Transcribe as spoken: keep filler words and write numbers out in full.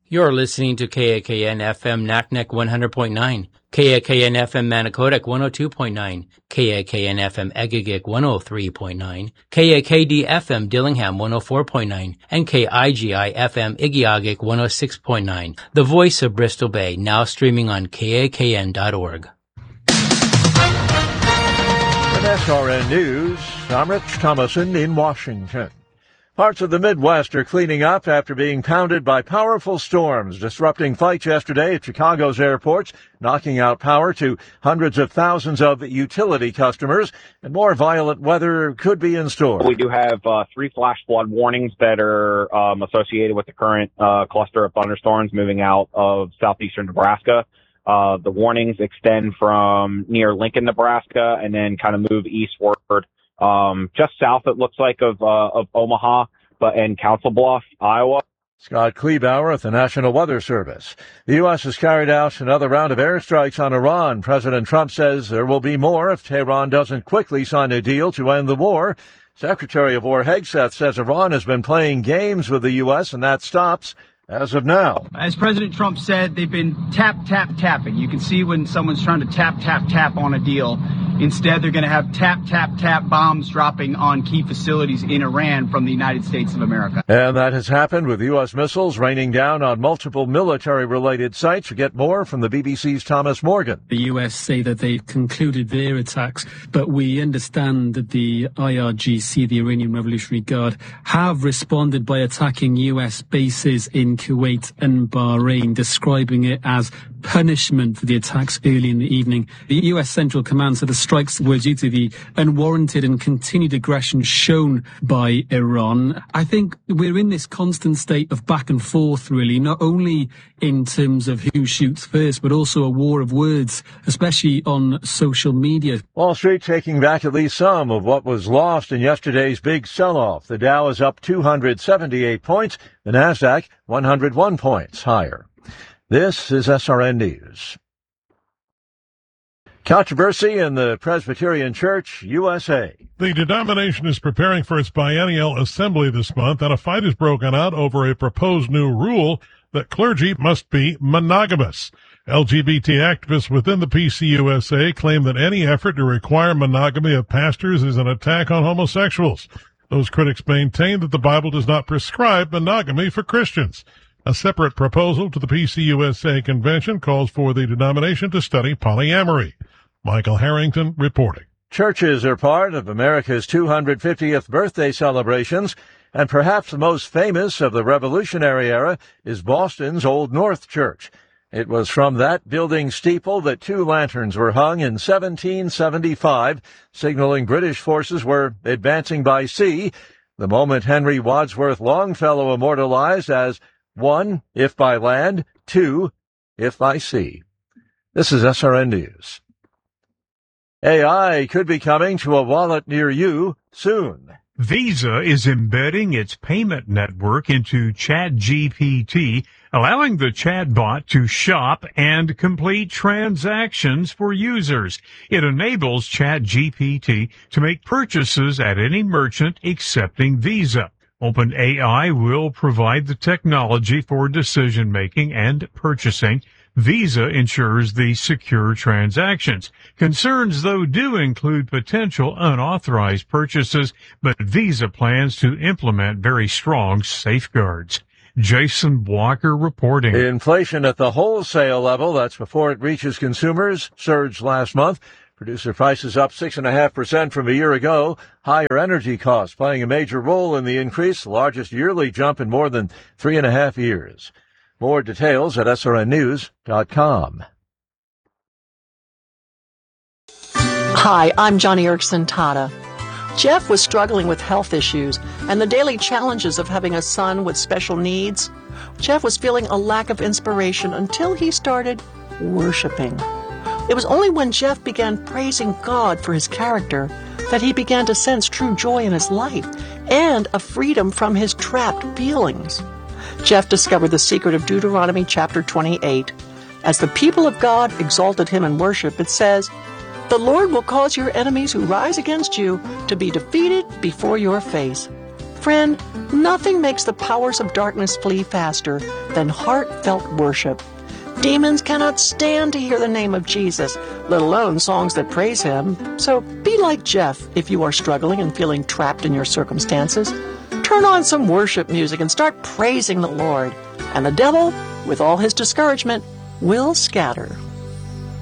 You're listening to K A K N F M Naknek one hundred point nine, K A K N F M Manicodec one oh two point nine, K A K N F M Egegik one oh three point nine, K A K D F M Dillingham one oh four point nine, and K I G I F M Igiagik one oh six point nine. The voice of Bristol Bay, now streaming on K A K N dot org. With S R N News, I'm Rich Thomason in Washington. Parts of the Midwest are cleaning up after being pounded by powerful storms, disrupting flights yesterday at Chicago's airports, knocking out power to hundreds of thousands of utility customers, and more violent weather could be in store. We do have uh, three flash flood warnings that are um, associated with the current uh, cluster of thunderstorms moving out of southeastern Nebraska. Uh, the warnings extend from near Lincoln, Nebraska, and then kind of move eastward. Um, just south, it looks like, of, uh, of Omaha, but in Council Bluff, Iowa. Scott Kleebauer at the National Weather Service. The U S has carried out another round of airstrikes on Iran. President Trump says there will be more if Tehran doesn't quickly sign a deal to end the war. Secretary of War Hegseth says Iran has been playing games with the U S, and that stops as of now. As President Trump said, they've been tap, tap, tapping. You can see when someone's trying to tap, tap, tap on a deal. Instead, they're going to have tap, tap, tap bombs dropping on key facilities in Iran from the United States of America. And that has happened with U S missiles raining down on multiple military-related sites. We get more from the B B C's Thomas Morgan. The U S say that they've concluded their attacks, but we understand that the I R G C, the Iranian Revolutionary Guard, have responded by attacking U S bases in Kuwait and Bahrain, describing it as punishment for the attacks early in the evening. The U S Central Command said the strikes were due to the unwarranted and continued aggression shown by Iran. I think we're in this constant state of back and forth, really, not only in terms of who shoots first, but also a war of words, especially on social media. Wall Street taking back at least some of what was lost in yesterday's big sell-off. The Dow is up two hundred seventy-eight points, the Nasdaq one hundred one points higher. This is S R N News. Controversy in the Presbyterian Church, U S A. The denomination is preparing for its biennial assembly this month, and a fight has broken out over a proposed new rule that clergy must be monogamous. L G B T activists within the P C U S A claim that any effort to require monogamy of pastors is an attack on homosexuals. Those critics maintain that the Bible does not prescribe monogamy for Christians. A separate proposal to the P C U S A convention calls for the denomination to study polyamory. Michael Harrington reporting. Churches are part of America's two hundred fiftieth birthday celebrations, and perhaps the most famous of the Revolutionary era is Boston's Old North Church. It was from that building steeple that two lanterns were hung in seventeen seventy-five, signaling British forces were advancing by sea, the moment Henry Wadsworth Longfellow immortalized as one, if by land, two, if by sea. This is S R N News. A I could be coming to a wallet near you soon. Visa is embedding its payment network into ChatGPT, allowing the chatbot to shop and complete transactions for users. It enables ChatGPT to make purchases at any merchant accepting Visa. OpenAI will provide the technology for decision-making and purchasing. Visa ensures the secure transactions. Concerns, though, do include potential unauthorized purchases, but Visa plans to implement very strong safeguards. Jason Walker reporting. Inflation at the wholesale level, that's before it reaches consumers, surged last month. Producer prices up six point five percent from a year ago. Higher energy costs playing a major role in the increase, the largest yearly jump in more than three and a half years. More details at S R N news dot com. Hi, I'm Johnny Erickson Tata. Jeff was struggling with health issues and the daily challenges of having a son with special needs. Jeff was feeling a lack of inspiration until he started worshiping. It was only when Jeff began praising God for his character that he began to sense true joy in his life and a freedom from his trapped feelings. Jeff discovered the secret of Deuteronomy chapter twenty-eight. As the people of God exalted him in worship, it says, "The Lord will cause your enemies who rise against you to be defeated before your face." Friend, nothing makes the powers of darkness flee faster than heartfelt worship. Demons cannot stand to hear the name of Jesus, let alone songs that praise him. So be like Jeff if you are struggling and feeling trapped in your circumstances. Turn on some worship music and start praising the Lord, and the devil, with all his discouragement, will scatter.